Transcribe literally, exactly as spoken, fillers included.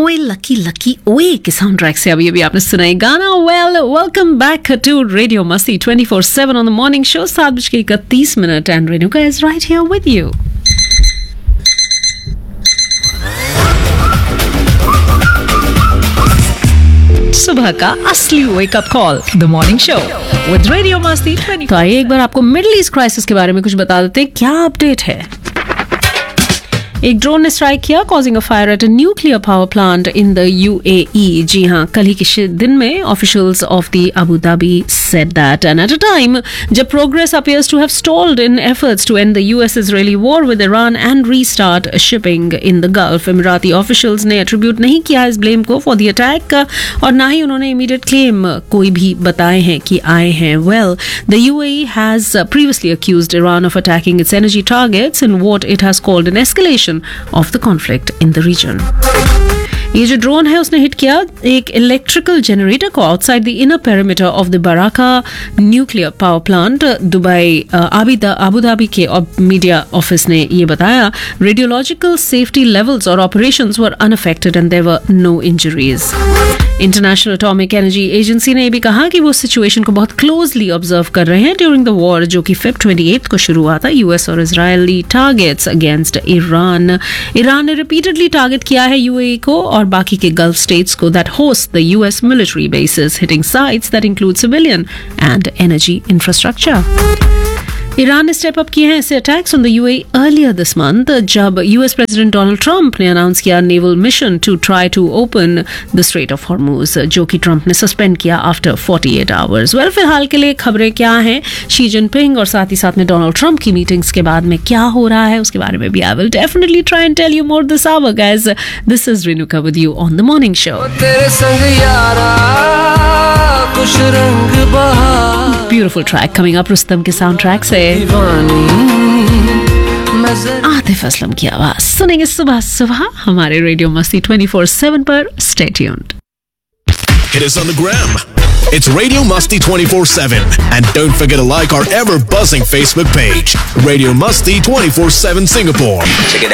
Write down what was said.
ओए lucky lucky ओए के साउंड ट्रैक से अभी अभी आपने सुना है गाना। Well welcome back to radio मस्ती twenty four seven on the morning show. सात बज के इकतीस minute and Renuka is right here with you. सुबह का असली wake up call, the morning show with radio मस्ती ट्वेंटी। तो आइए एक बार आपको मिडिल ईस्ट क्राइसिस के बारे में कुछ बता देते हैं। क्या अपडेट है? एक ड्रोन ने स्ट्राइक किया causing a fire at a nuclear power plant in the UAE. जी हाँ, कल ही के दिन में officials of the Abu Dhabi said that and at a time जब progress appears to have stalled in efforts to and the US Israeli war with Iran and restart shipping in the gulf. इमराती officials ने attribute नहीं किया इस blame को for the attack और ना ही उन्होंने immediate claim कोई भी बताए हैं कि आए हैं। Well, the UAE has previously accused Iran of attacking it's energy targets in what it has called an escalation of the conflict in the region. ये जो ड्रोन है उसने हिट किया एक इलेक्ट्रिकल जनरेटर को outside the inner perimeter of the Baraka nuclear power plant. Dubai Abu Dhabi के media office ने ये बताया रेडियोलॉजिकल सेफ्टी लेवल्स और operations were unaffected and there were no injuries. International atomic energy agency ने भी कहा कि वो सिचुएशन को बहुत क्लोजली ऑब्जर्व कर रहे हैं ड्यूरिंग द वॉर जो कि फेब अट्ठाईस को शुरू हुआ था यूएस और Israeli targets against Iran. Iran ने रिपीटेडली टारगेट किया है यूएई को और बाकी के गल्फ स्टेट्स को that host the US military bases, hitting sites that include civilian and energy infrastructure. Iran ने स्टेप अप किए हैं ऐसे attacks on the UAE earlier this month जब यूएस प्रेसिडेंट डोनाल्ड ट्रंप ने अनाउंस किया naval mission to try to open the straight of Hormuz जो कि Trump ने सस्पेंड किया आफ्टर अड़तालीस आवर्स। वेल, फिलहाल के लिए खबरें क्या हैं शी जिनपिंग और साथ ही साथ में डोनाल्ड ट्रंप की मीटिंग्स के बाद में क्या हो रहा है उसके बारे में भी I will definitely try and tell you more this our guys. This is Renuka with you on the morning show. तेरे संग यारा कुछ रंग बहार। Beautiful track coming up Rustam के साउंड ट्रैक से आतिफ असलम की आवाज सुनेंगे सुबह सुबह हमारे रेडियो मस्ती ट्वेंटी फोर सेवन पर। Stay tuned. Hit us on the gram. It's Radio Musty twenty-four seven. And don't forget to like our ever buzzing Facebook page, Radio Musty twenty-four seven Singapore. Check it out.